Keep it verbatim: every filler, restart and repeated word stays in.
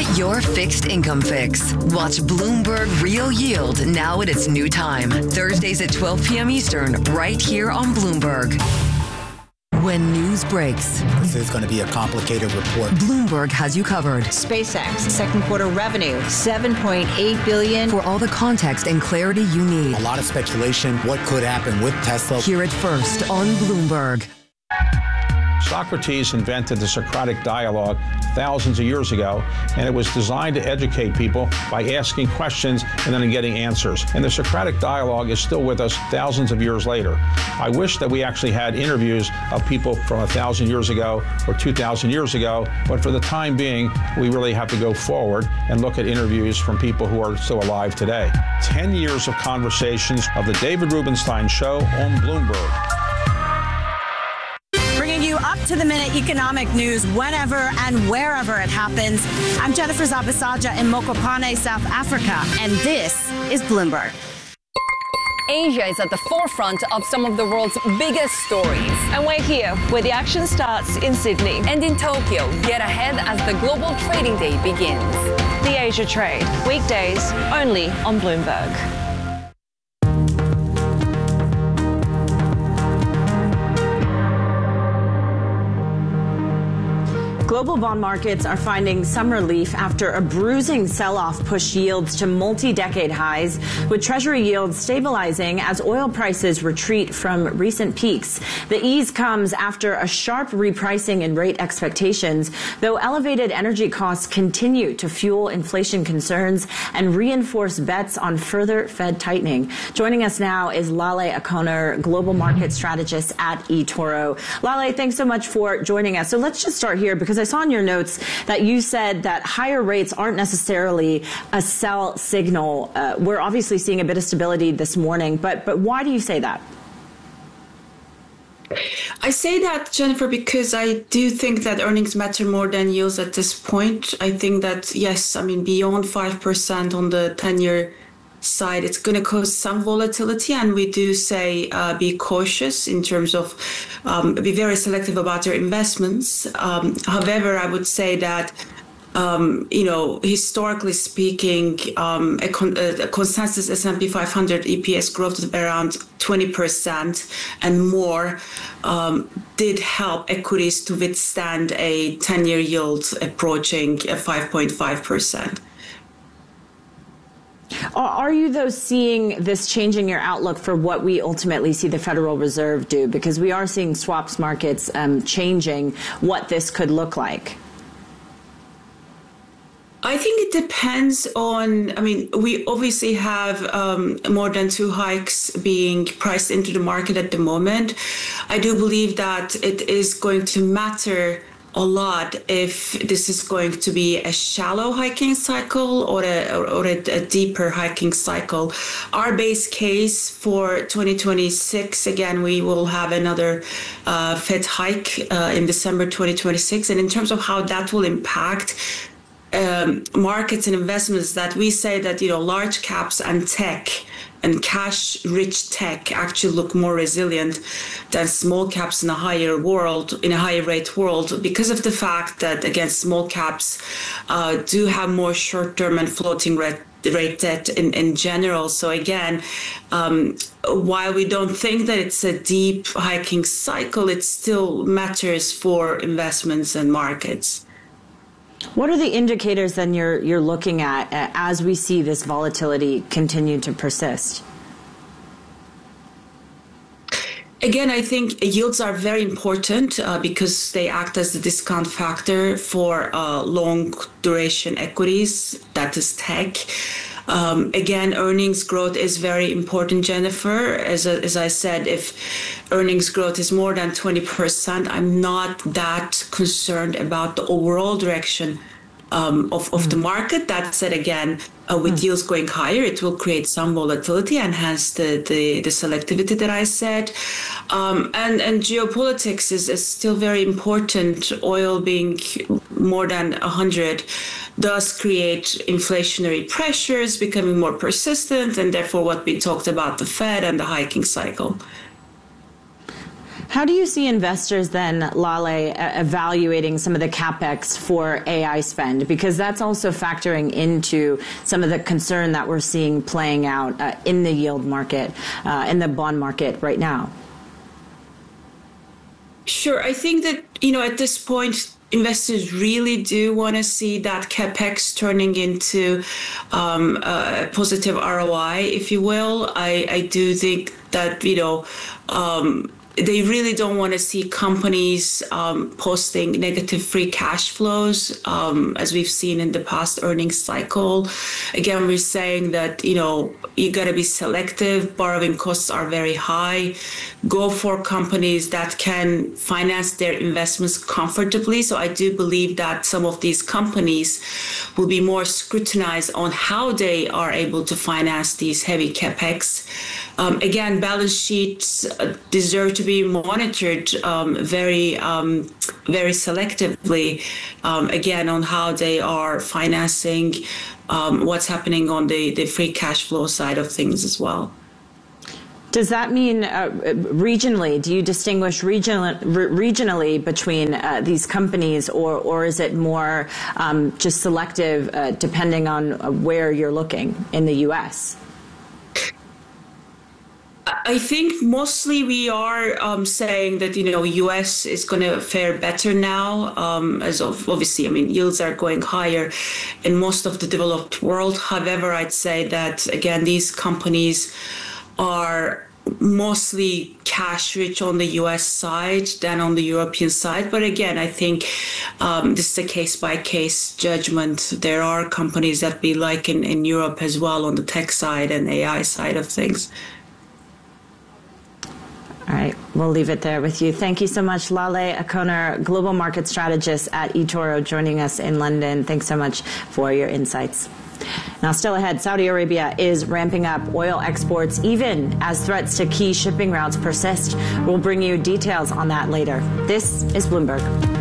your fixed income fix. Watch Bloomberg Real Yield now at its new time. Thursdays at twelve p.m. Eastern, right here on Bloomberg. When news breaks, this is going to be a complicated report. Bloomberg has you covered. SpaceX, second quarter revenue, seven point eight billion dollars. For all the context and clarity you need. A lot of speculation, what could happen with Tesla. Hear it first on Bloomberg. Socrates invented the Socratic dialogue thousands of years ago, and it was designed to educate people by asking questions and then getting answers. And the Socratic dialogue is still with us thousands of years later. I wish that we actually had interviews of people from a thousand years ago or two thousand years ago, but for the time being, we really have to go forward and look at interviews from people who are still alive today. Ten years of conversations of the David Rubenstein Show on Bloomberg. Up to the minute economic news whenever and wherever it happens. I'm Jennifer Zabasaja in Mokopane, South Africa, and this is Bloomberg. Asia is at the forefront of some of the world's biggest stories. And we're here where the action starts in Sydney. And in Tokyo, get ahead as the global trading day begins. The Asia Trade, weekdays only on Bloomberg. Global bond markets are finding some relief after a bruising sell-off pushed yields to multi-decade highs, with Treasury yields stabilizing as oil prices retreat from recent peaks. The ease comes after a sharp repricing in rate expectations, though elevated energy costs continue to fuel inflation concerns and reinforce bets on further Fed tightening. Joining us now is Lale Akoner, global market strategist at eToro. Lale, thanks so much for joining us. So let's just start here, because I saw in your notes that you said that higher rates aren't necessarily a sell signal. Uh, we're obviously seeing a bit of stability this morning, but but why do you say that? I say that, Jennifer, because I do think that earnings matter more than yields at this point. I think that, yes, I mean, beyond five percent on the ten-year side, it's going to cause some volatility, and we do say uh, be cautious in terms of um, be very selective about your investments. Um, however, I would say that um, you know, historically speaking, um, a, con- a consensus S and P five hundred E P S growth of around twenty percent and more um, did help equities to withstand a ten-year yield approaching five point five percent. Are you, though, seeing this changing your outlook for what we ultimately see the Federal Reserve do? Because we are seeing swaps markets um, changing what this could look like. I think it depends on, I mean, we obviously have um, more than two hikes being priced into the market at the moment. I do believe that it is going to matter a lot if this is going to be a shallow hiking cycle or a, or a, a deeper hiking cycle. Our base case for twenty twenty-six, again, we will have another uh, Fed hike uh, in December twenty twenty-six. And in terms of how that will impact um, markets and investments, that we say that, you know, large caps and tech and cash-rich tech actually look more resilient than small caps in a higher world, in a higher rate world, because of the fact that, again, small caps uh, do have more short-term and floating rate, rate debt in, in general. So again, um, while we don't think that it's a deep hiking cycle, it still matters for investments and markets. What are the indicators then you're you're looking at uh, as we see this volatility continue to persist? Again, I think yields are very important uh, because they act as the discount factor for uh, long duration equities, that is tech. Um, again, earnings growth is very important, Jennifer. As, a, as I said, if earnings growth is more than twenty percent, I'm not that concerned about the overall direction um, of, of mm. the market. That said, again, uh, with mm. yields going higher, it will create some volatility and hence the, the, the selectivity that I said. Um, and, and geopolitics is, is still very important. Oil being more than one hundred does create inflationary pressures becoming more persistent, and therefore what we talked about, the Fed and the hiking cycle. How do you see investors then, Lale, evaluating some of the capex for A I spend? Because that's also factoring into some of the concern that we're seeing playing out uh, in the yield market, uh, in the bond market right now. Sure. I think that, you know, at this point, investors really do want to see that capex turning into um, a positive R O I, if you will. I, I do think that, you know, um, they really don't want to see companies um, posting negative free cash flows, um, as we've seen in the past earnings cycle. Again, we're saying that, you know, you got to be selective. Borrowing costs are very high. Go for companies that can finance their investments comfortably. So I do believe that some of these companies will be more scrutinized on how they are able to finance these heavy capex. Um, again, balance sheets deserve to be monitored um, very, um, very selectively, um, again, on how they are financing, um, what's happening on the, the free cash flow side of things as well. Does that mean uh, regionally, do you distinguish regional, re- regionally between uh, these companies, or, or is it more um, just selective uh, depending on where you're looking in the U S? I think mostly we are um, saying that, you know, U S is going to fare better now, um, as of obviously, I mean, yields are going higher in most of the developed world. However, I'd say that, again, these companies are mostly cash rich on the U S side than on the European side. But again, I think um, this is a case by case judgment. There are companies that we like in, in Europe as well on the tech side and A I side of things. All right, we'll leave it there with you. Thank you so much, Lale Akoner, Global Market Strategist at eToro, joining us in London. Thanks so much for your insights. Now, still ahead, Saudi Arabia is ramping up oil exports even as threats to key shipping routes persist. We'll bring you details on that later. This is Bloomberg.